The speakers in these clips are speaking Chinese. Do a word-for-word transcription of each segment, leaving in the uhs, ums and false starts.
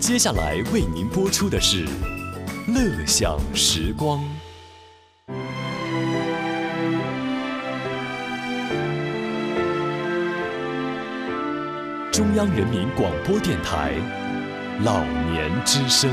接下来为您播出的是《乐享时光》。中央人民广播电台老年之声。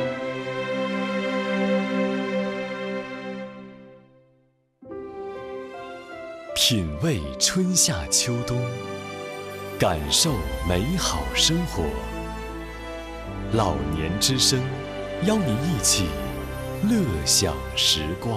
品味春夏秋冬，感受美好生活。老年之声，邀您一起乐享时光。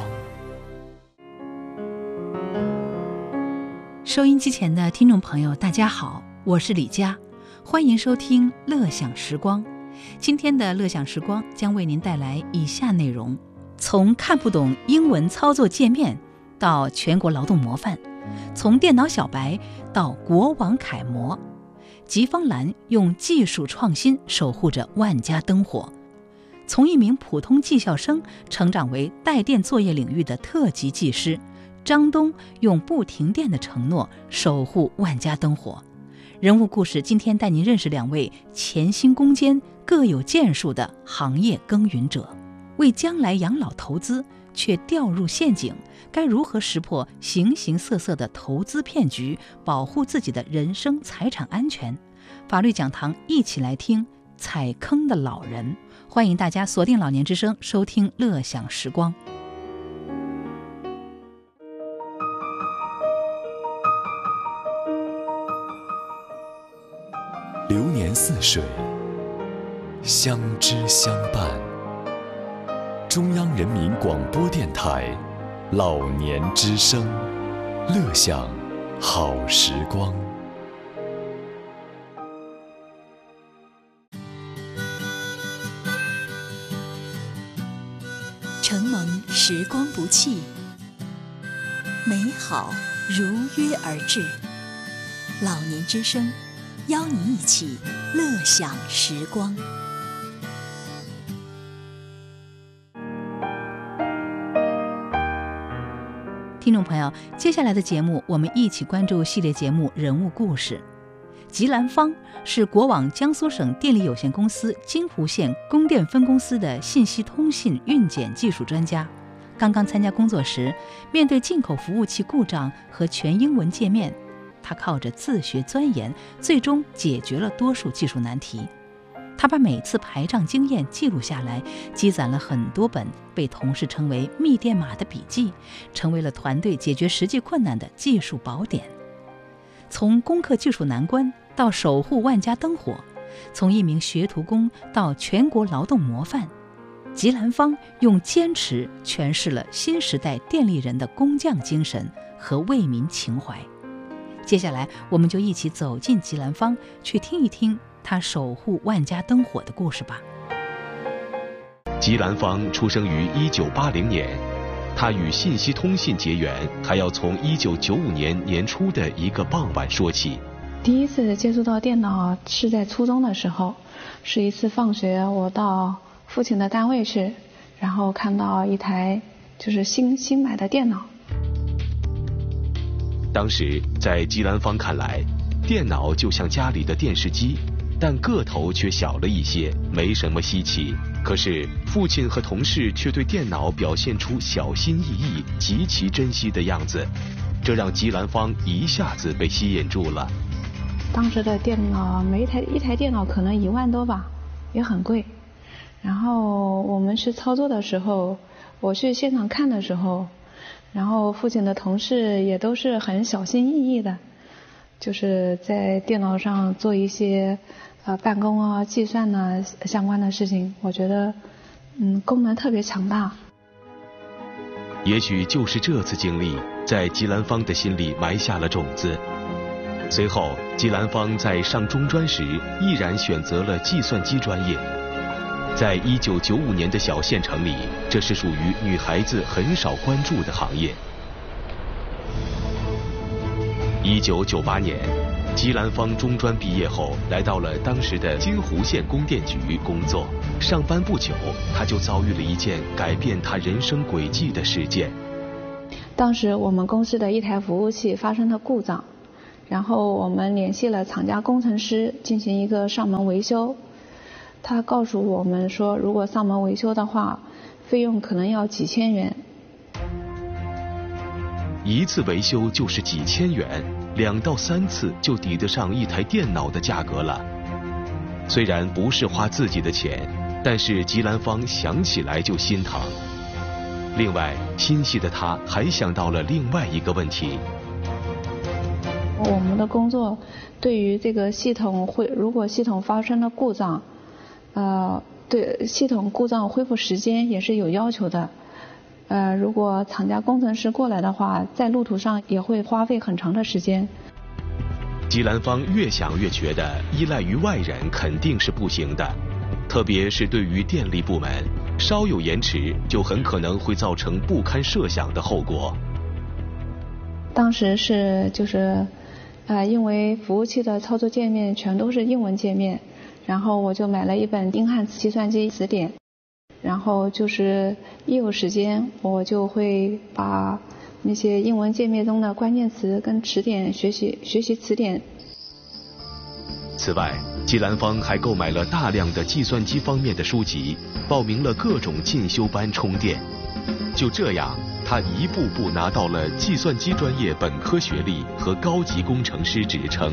收音机前的听众朋友，大家好，我是李佳，欢迎收听乐享时光。今天的乐享时光将为您带来以下内容：从看不懂英文操作界面到全国劳动模范，从电脑小白到国网楷模，吉方蓝用技术创新守护着万家灯火，从一名普通技校生成长为带电作业领域的特级技师，张东用不停电的承诺守护万家灯火。人物故事今天带您认识两位潜心攻坚、各有建树的行业耕耘者，为将来养老投资却掉入陷阱，该如何识破形形色色的投资骗局，保护自己的人身财产安全？法律讲堂一起来听踩坑的老人。欢迎大家锁定老年之声，收听乐享时光。 流年似水，相知相伴。中央人民广播电台老年之声，乐享好时光。 承蒙时光不弃，美好如约而至。老年之声，邀您一起乐享时光。 听众朋友，接下来的节目我们一起关注系列节目人物故事。吉兰芳是国网江苏省电力有限公司金湖县供电分公司的信息通信运检技术专家。刚刚参加工作时，面对进口服务器故障和全英文界面，他靠着自学钻研，最终解决了多数技术难题。他把每次排障经验记录下来，积攒了很多本被同事称为密电码的笔记，成为了团队解决实际困难的技术宝典。从攻克技术难关到守护万家灯火，从一名学徒工到全国劳动模范，吉兰芳用坚持诠释了新时代电力人的工匠精神和为民情怀。接下来我们就一起走进吉兰芳，去听一听他守护万家灯火的故事吧。 吉兰芳出生于一九八零年，他与信息通信结缘还要从一九九五年年初的一个傍晚说起。 第一次接触到电脑是在初中的时候，是一次放学我到父亲的单位去，然后看到一台就是新新买的电脑。 当时在吉兰芳看来，电脑就像家里的电视机，但个头却小了一些，没什么稀奇。可是父亲和同事却对电脑表现出小心翼翼、极其珍惜的样子，这让吉兰芳一下子被吸引住了。 当时的电脑，每一台一台电脑可能一万多吧，也很贵。然后我们去操作的时候，我去现场看的时候，然后父亲的同事也都是很小心翼翼的，就是在电脑上做一些呃办公啊、计算呐、啊、相关的事情。我觉得，嗯，功能特别强大。 也许就是这次经历，在吉兰芳的心里埋下了种子。随后，吉兰芳在上中专时，毅然选择了计算机专业。在一九九五年的小县城里，这是属于女孩子很少关注的行业。一九九八年，吉兰芳中专毕业后，来到了当时的金湖县供电局工作。上班不久，他就遭遇了一件改变他人生轨迹的事件。 当时我们公司的一台服务器发生了故障，然后我们联系了厂家工程师进行一个上门维修。 他告诉我们说，如果上门维修的话，费用可能要几千元。 一次维修就是几千元，两到三次就抵得上一台电脑的价格了。虽然不是花自己的钱，但是吉兰芳想起来就心疼。另外，心细的他还想到了另外一个问题。 我们的工作对于这个系统会，如果系统发生了故障，呃，对系统故障恢复时间也是有要求的。呃，如果厂家工程师过来的话，在路途上也会花费很长的时间。 吉兰芳越想越觉得依赖于外人肯定是不行的，特别是对于电力部门，稍有延迟就很可能会造成不堪设想的后果。 当时是就是。呃，因为服务器的操作界面全都是英文界面，然后我就买了一本英汉计算机词典，然后就是一有时间我就会把那些英文界面中的关键词跟词典学习学习词典。 此外，吉兰芳还购买了大量的计算机方面的书籍，报名了各种进修班充电。就这样，他一步步拿到了计算机专业本科学历和高级工程师职称。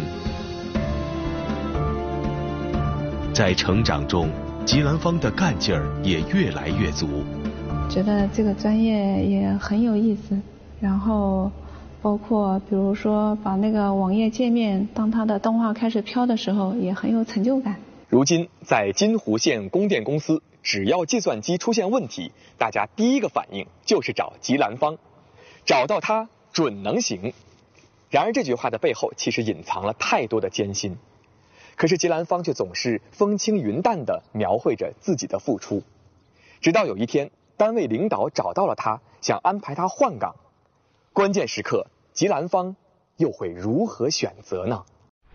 在成长中，吉兰芳的干劲儿也越来越足。 觉得这个专业也很有意思，然后包括比如说把那个网页界面，当它的动画开始飘的时候，也很有成就感。 如今，在金湖县供电公司，只要计算机出现问题，大家第一个反应就是找吉兰芳，找到他准能行。然而这句话的背后其实隐藏了太多的艰辛，可是吉兰芳却总是风轻云淡地描绘着自己的付出。直到有一天，单位领导找到了他，想安排他换岗，关键时刻，吉兰芳又会如何选择呢？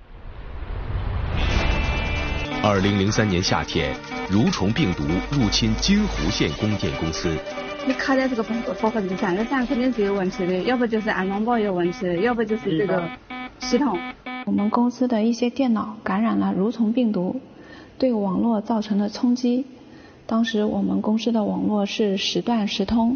二零零三年夏天，蠕虫病毒入侵金湖县供电公司。 你卡在这个本符合这个三个站肯定是有问题的，要不就是安装包有问题的，要不就是这个系统。 我们公司的一些电脑感染了蠕虫病毒，对网络造成了冲击。当时我们公司的网络是时断时通。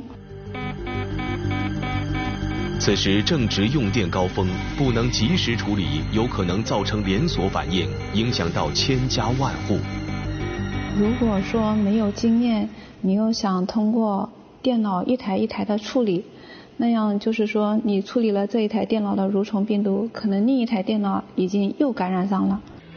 此时正值用电高峰，不能及时处理，有可能造成连锁反应，影响到千家万户。 如果说没有经验，你又想通过电脑一台一台的处理，那样就是说你处理了这一台电脑的蠕虫病毒，可能另一台电脑已经又感染上了。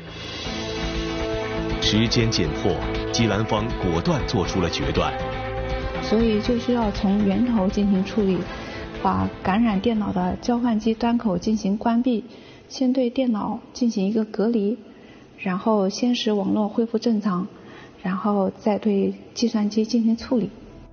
时间紧迫，吉兰芳果断做出了决断。 所以就需要从源头进行处理。把感染电脑的交换机端口进行关闭，先对电脑进行一个隔离，然后先使网络恢复正常，然后再对计算机进行处理。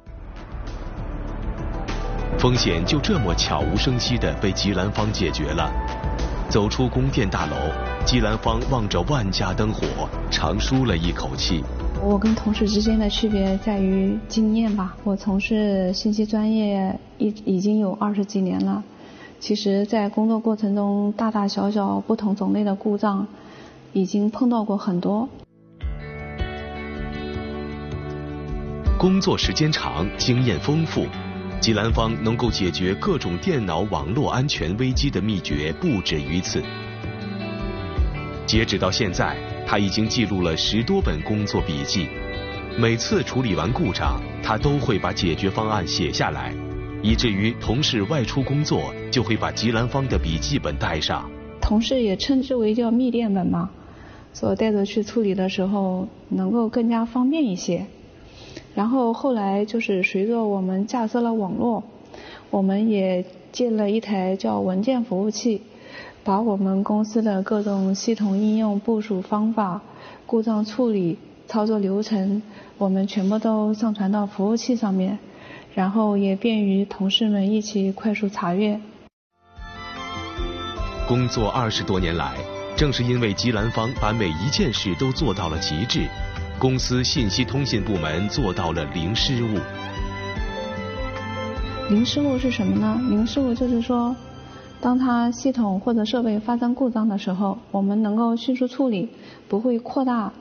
风险就这么悄无声息地被吉兰芳解决了。走出供电大楼，吉兰芳望着万家灯火，长舒了一口气。 我跟同事之间的区别在于经验吧。我从事信息专业已已经有二十几年了，其实在工作过程中大大小小不同种类的故障已经碰到过很多。 工作时间长，经验丰富，吉兰芳能够解决各种电脑网络安全危机的秘诀不止于此。截止到现在，他已经记录了十多本工作笔记，每次处理完故障，他都会把解决方案写下来，以至于同事外出工作就会把吉兰芳的笔记本带上。 同事也称之为叫密电本嘛，所以带着去处理的时候能够更加方便一些。然后后来就是随着我们架设了网络，我们也建了一台叫文件服务器，把我们公司的各种系统应用部署方法、故障处理、操作流程，我们全部都上传到服务器上面，然后也便于同事们一起快速查阅。 工作二十多年来，正是因为吉兰芳把每一件事都做到了极致，公司信息通信部门做到了零失误。 零失误是什么呢？零失误就是说，当它系统或者设备发生故障的时候，我们能够迅速处理，不会扩大